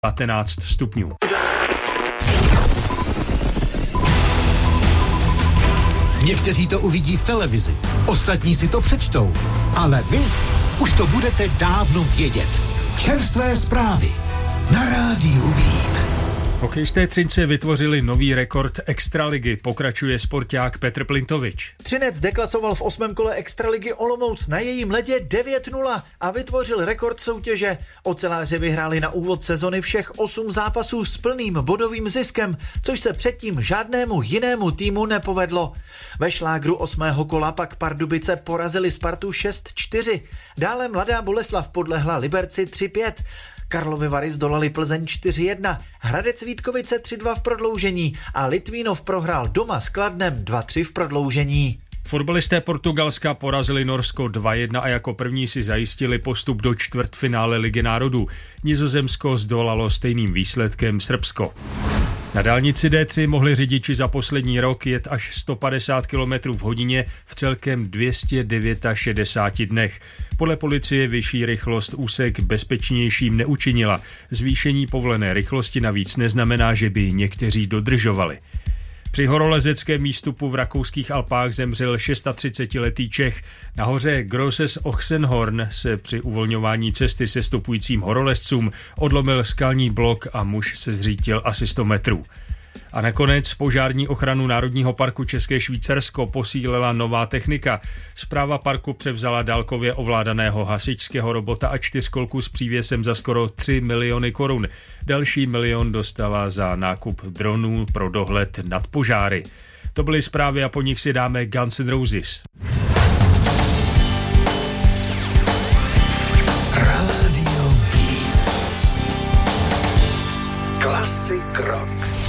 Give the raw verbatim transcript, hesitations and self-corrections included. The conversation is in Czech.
patnáct stupňů. Někteří to uvidí v televizi, ostatní si to přečtou, ale vy už to budete dávno vědět. Čerstvé zprávy na rádiu Beat. Hokejisté Třince vytvořili nový rekord extraligy, pokračuje sporták Petr Plintovič. Třinec deklasoval v osmém kole extraligy Olomouc na jejím ledě devět nula a vytvořil rekord soutěže. Oceláři vyhráli na úvod sezony všech osm zápasů s plným bodovým ziskem, což se předtím žádnému jinému týmu nepovedlo. Ve šlágru osmého kola pak Pardubice porazili Spartu šest čtyři. Dále Mladá Boleslav podlehla Liberci tři pět. Karlovy Vary zdolali Plzeň čtyři jedna, Hradec Vítkovice tři dva v prodloužení a Litvínov prohrál doma s Kladnem dva tři v prodloužení. Fotbalisté Portugalska porazili Norsko dva jedna a jako první si zajistili postup do čtvrtfinále Ligy národů. Nizozemsko zdolalo stejným výsledkem Srbsko. Na dálnici D tři mohli řidiči za poslední rok jet až sto padesát kilometrů v hodině v celkem dvě stě šedesát devět dnech. Podle policie vyšší rychlost úsek bezpečnějším neučinila. Zvýšení povolené rychlosti navíc neznamená, že by někteří dodržovali. Při horolezeckém výstupu v rakouských Alpách zemřel třicetišestiletý Čech. Na hoře Grosses Ochsenhorn se při uvolňování cesty sestupujícím horolezcům odlomil skalní blok a muž se zřítil asi sto metrů. A nakonec požární ochranu Národního parku České Švýcarsko posílila nová technika. Správa parku převzala dálkově ovládaného hasičského robota a čtyřkolku s přívěsem za skoro tři miliony korun. Další milion dostala za nákup dronů pro dohled nad požáry. To byly zprávy a po nich si dáme Guns N' Roses. Radio Beat. Classic rock.